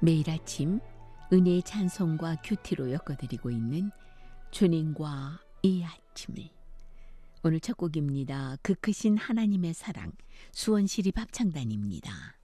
매일 아침 은혜의 찬송과 큐티로 엮어드리고 있는 주님과 이 아침을, 오늘 첫 곡입니다. 그 크신 하나님의 사랑, 수원시립 합창단입니다.